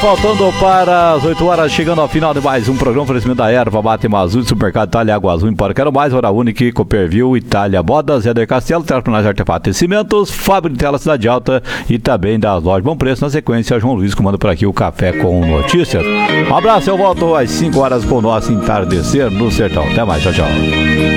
faltando para as 8 horas, chegando ao final de mais um programa, oferecimento da Erva, Mate Azul, Supermercado Itália, Água Azul, Empório Quero Mais, Hora Única, Cooperville, Itália Modas, Éder Castelo, Terapinais Artefatos e Cimentos, Fábrica de Tela Cidade Alta e também da Loja Bom Preço. Na sequência, João Luiz comanda por aqui o Café com Notícias. Um abraço, eu volto às 5 horas com o nosso entardecer no Sertão. Até mais, tchau, tchau.